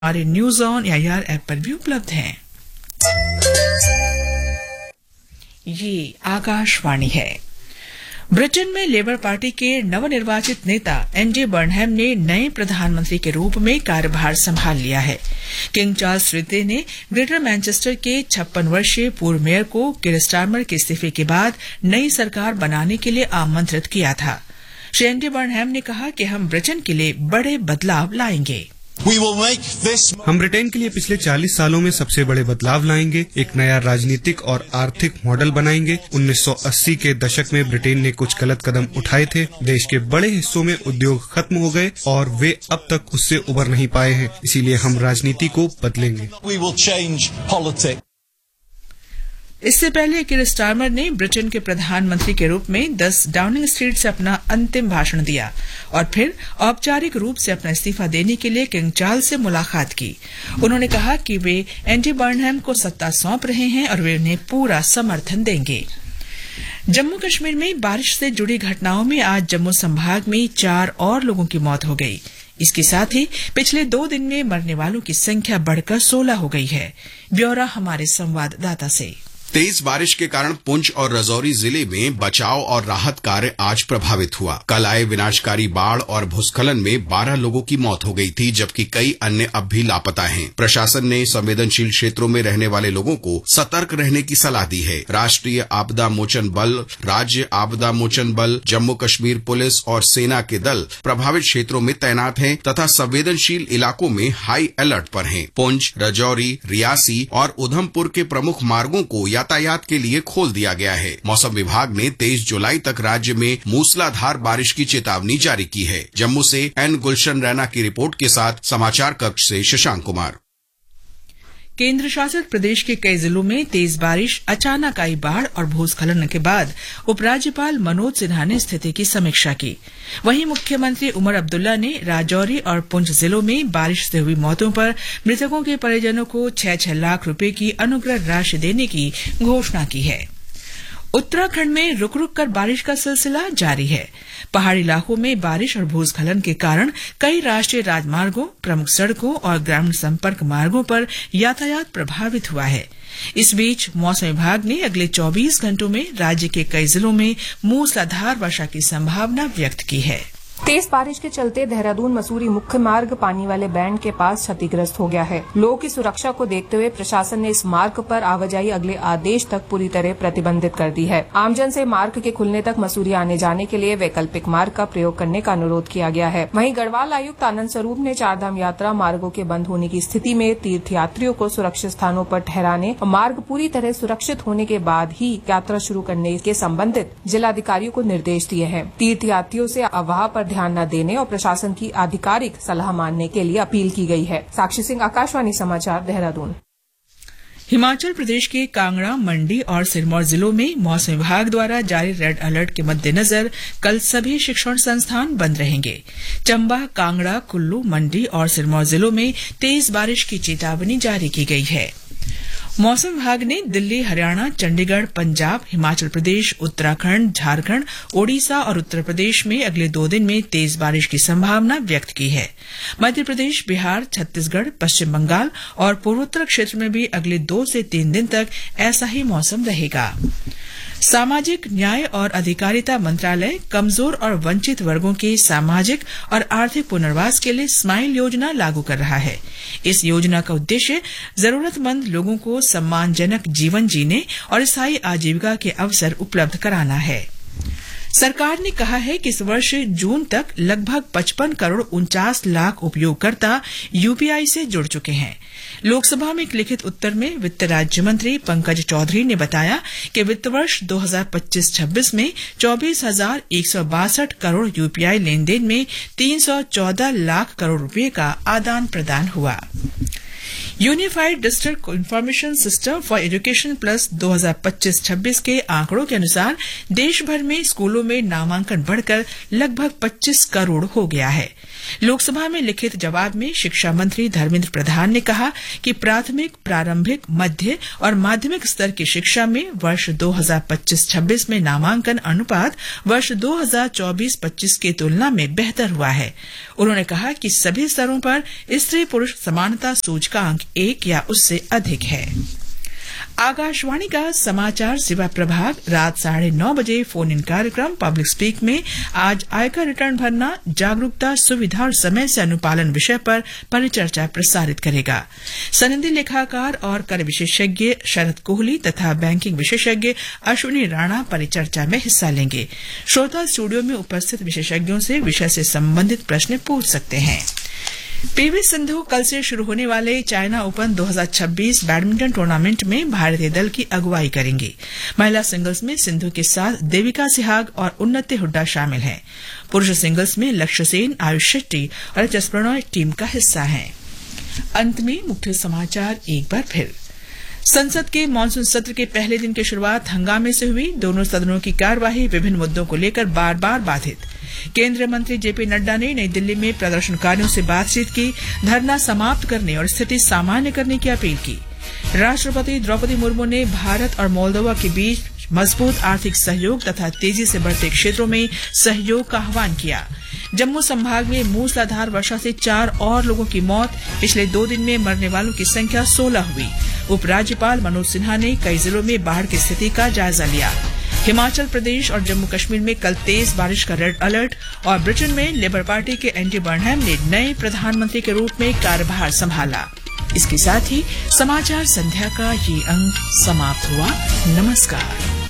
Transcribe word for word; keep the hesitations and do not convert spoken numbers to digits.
हमारे news on AIR app पर भी उपलब्ध हैं। ये आकाशवाणी है। ब्रिटेन में लेबर पार्टी के नवनिर्वाचित नेता एंडी बर्नहैम ने नए प्रधानमंत्री के रूप में कार्यभार संभाल लिया है। किंग चार्ल्स तृतीय ने ग्रेटर मैनचेस्टर के छप्पन वर्षीय पूर्व मेयर को किर स्टारमर के इस्तीफे के बाद नई सरकार बनाने के लिए आमंत्रित किया था। श्री एंडी बर्नहैम ने कहा कि हम ब्रिटेन के लिए बड़े बदलाव लाएंगे। हम ब्रिटेन के लिए पिछले चालीस सालों में सबसे बड़े बदलाव लाएंगे, एक नया राजनीतिक और आर्थिक मॉडल बनाएंगे। उन्नीस सौ अस्सी के दशक में ब्रिटेन ने कुछ गलत कदम उठाए थे। देश के बड़े हिस्सों में उद्योग खत्म हो गए और वे अब तक उससे उबर नहीं पाए हैं। इसीलिए हम राजनीति को बदलेंगे। इससे पहले किर स्टारमर ने ब्रिटेन के प्रधानमंत्री के रूप में दस डाउनिंग स्ट्रीट से अपना अंतिम भाषण दिया और फिर औपचारिक रूप से अपना इस्तीफा देने के लिए किंग चार्ल्स से मुलाकात की। उन्होंने कहा कि वे एंडी बर्नहैम को सत्ता सौंप रहे हैं और वे उन्हें पूरा समर्थन देंगे। जम्मू कश्मीर में बारिश से जुड़ी घटनाओं में आज जम्मू संभाग में चार और लोगों की मौत हो गई। इसके साथ ही पिछले दो दिन में मरने वालों की संख्या बढ़कर सोलह हो गई है। ब्यौरा हमारे संवाददाता से। तेज बारिश के कारण पुंछ और राजौरी जिले में बचाव और राहत कार्य आज प्रभावित हुआ। कल आए विनाशकारी बाढ़ और भूस्खलन में बारह लोगों की मौत हो गई थी, जबकि कई अन्य अब भी लापता हैं। प्रशासन ने संवेदनशील क्षेत्रों में रहने वाले लोगों को सतर्क रहने की सलाह दी है। राष्ट्रीय आपदा मोचन बल, राज्य आपदा मोचन बल, जम्मू कश्मीर पुलिस और सेना के दल प्रभावित क्षेत्रों में तैनात हैं तथा संवेदनशील इलाकों में हाई अलर्ट पर हैं। पुंछ, राजौरी, रियासी और उधमपुर के प्रमुख मार्गों को यातायात के लिए खोल दिया गया है। मौसम विभाग ने तेईस जुलाई तक राज्य में मूसलाधार बारिश की चेतावनी जारी की है। जम्मू से एन गुलशन रैना की रिपोर्ट के साथ समाचार कक्ष से शशांक कुमार। केंद्र शासित प्रदेश के कई जिलों में तेज बारिश, अचानक आई बाढ़ और भूस्खलन के बाद उपराज्यपाल मनोज सिन्हा ने स्थिति की समीक्षा की। वहीं मुख्यमंत्री उमर अब्दुल्ला ने राजौरी और पुंछ जिलों में बारिश से हुई मौतों पर मृतकों के परिजनों को छह छह लाख रुपए की अनुग्रह राशि देने की घोषणा की है। उत्तराखंड में रुक रुक कर बारिश का सिलसिला जारी है। पहाड़ी इलाकों में बारिश और भूस्खलन के कारण कई राष्ट्रीय राजमार्गों, प्रमुख सड़कों और ग्रामीण संपर्क मार्गों पर यातायात प्रभावित हुआ है। इस बीच मौसम विभाग ने अगले चौबीस घंटों में राज्य के कई जिलों में मूसलाधार वर्षा की संभावना व्यक्त की है। तेज बारिश के चलते देहरादून मसूरी मुख्य मार्ग पानी वाले बैंड के पास क्षतिग्रस्त हो गया है। लोगों की सुरक्षा को देखते हुए प्रशासन ने इस मार्ग पर आवाजाही अगले आदेश तक पूरी तरह प्रतिबंधित कर दी है। आमजन से मार्ग के खुलने तक मसूरी आने जाने के लिए वैकल्पिक मार्ग का प्रयोग करने का अनुरोध किया गया है। वहीं गढ़वाल आयुक्त आनंद स्वरूप ने चारधाम यात्रा मार्गों के बंद होने की स्थिति में तीर्थयात्रियों को सुरक्षित स्थानों पर ठहराने और मार्ग पूरी तरह सुरक्षित होने के बाद ही यात्रा शुरू करने के संबंधित जिलाधिकारियों को निर्देश दिए हैं। तीर्थयात्रियों से अफवाह पर ध्यान न देने और प्रशासन की आधिकारिक सलाह मानने के लिए अपील की गई है। साक्षी सिंह, आकाशवाणी समाचार, देहरादून। हिमाचल प्रदेश के कांगड़ा, मंडी और सिरमौर जिलों में मौसम विभाग द्वारा जारी रेड अलर्ट के मद्देनजर कल सभी शिक्षण संस्थान बंद रहेंगे। चंबा, कांगड़ा, कुल्लू, मंडी और सिरमौर जिलों में तेज बारिश की चेतावनी जारी की गई है। मौसम विभाग ने दिल्ली, हरियाणा, चंडीगढ़, पंजाब, हिमाचल प्रदेश, उत्तराखंड, झारखंड, ओडिशा और उत्तर प्रदेश में अगले दो दिन में तेज बारिश की संभावना व्यक्त की है। मध्य प्रदेश, बिहार, छत्तीसगढ़, पश्चिम बंगाल और पूर्वोत्तर क्षेत्र में भी अगले दो से तीन दिन तक ऐसा ही मौसम रहेगा। सामाजिक न्याय और अधिकारिता मंत्रालय कमजोर और वंचित वर्गों के सामाजिक और आर्थिक पुनर्वास के लिए स्माइल योजना लागू कर रहा है। इस योजना का उद्देश्य जरूरतमंद लोगों को सम्मानजनक जीवन जीने और स्थायी आजीविका के अवसर उपलब्ध कराना है। सरकार ने कहा है कि इस वर्ष जून तक लगभग पचपन करोड़ उनचास लाख उपयोगकर्ता यूपीआई से जुड़ चुके हैं। लोकसभा में एक लिखित उत्तर में वित्त राज्य मंत्री पंकज चौधरी ने बताया कि वित्त वर्ष दो हज़ार पच्चीस छब्बीस में चौबीस हजार एक सौ बासठ करोड़ यूपीआई लेन देन में तीन सौ चौदह लाख करोड़ रुपए का आदान प्रदान हुआ। Unified district information system for education plus दो हज़ार पच्चीस छब्बीस के आंकड़ों के अनुसार देश भर में स्कूलों में नामांकन बढ़कर लगभग पच्चीस करोड़ हो गया है। लोकसभा में लिखित जवाब में शिक्षा मंत्री धर्मेंद्र प्रधान ने कहा कि प्राथमिक, प्रारंभिक, मध्य और माध्यमिक स्तर की शिक्षा में वर्ष दो हज़ार पच्चीस छब्बीस में नामांकन अनुपात वर्ष दो हज़ार चौबीस पच्चीस की तुलना में बेहतर हुआ है। उन्होंने कहा कि सभी स्तरों पर स्त्री पुरुष समानता सूचकांक एक या उससे अधिक है। आकाशवाणी का समाचार सेवा प्रभाग रात साढ़े नौ बजे फोन इन कार्यक्रम पब्लिक स्पीक में आज आयकर रिटर्न भरना, जागरूकता, सुविधा और समय से अनुपालन विषय पर परिचर्चा प्रसारित करेगा। सनदी लेखाकार और कर विशेषज्ञ शरद कोहली तथा बैंकिंग विशेषज्ञ अश्विनी राणा परिचर्चा में हिस्सा लेंगे। श्रोता स्टूडियो में उपस्थित विशेषज्ञों से विषय से संबंधित प्रश्न पूछ सकते हैं। पीवी सिंधु कल से शुरू होने वाले चाइना ओपन दो हज़ार छब्बीस बैडमिंटन टूर्नामेंट में भारतीय दल की अगुवाई करेंगी। महिला सिंगल्स में सिंधु के साथ देविका सिहाग और उन्नति हुड्डा शामिल हैं। पुरुष सिंगल्स में लक्ष्य सेन, आयुष शेट्टी और एच एस प्रणॉय टीम का हिस्सा हैं। अंत में मुख्य समाचार एक बार फिर। संसद के मानसून सत्र के पहले दिन की शुरुआत हंगामे से हुई। दोनों सदनों की कार्यवाही विभिन्न मुद्दों को लेकर बार बार बाधित। केंद्रीय मंत्री जेपी नड्डा ने नई दिल्ली में प्रदर्शनकारियों से बातचीत की, धरना समाप्त करने और स्थिति सामान्य करने की अपील की। राष्ट्रपति द्रौपदी मुर्मू ने भारत और मोल्दोवा के बीच मजबूत आर्थिक सहयोग तथा तेजी से बढ़ते क्षेत्रों में सहयोग का आह्वान किया। जम्मू संभाग में मूसलाधार वर्षा से चार और लोगों की मौत। पिछले दो दिन में मरने वालों की संख्या सोलह हुई। उपराज्यपाल मनोज सिन्हा ने कई जिलों में बाढ़ की स्थिति का जायजा लिया। हिमाचल प्रदेश और जम्मू कश्मीर में कल तेज बारिश का रेड अलर्ट और ब्रिटेन में लेबर पार्टी के एंडी बर्नहैम ने नए प्रधानमंत्री के रूप में कार्यभार संभाला। इसके साथ ही समाचार संध्या का ये अंक समाप्त हुआ। नमस्कार।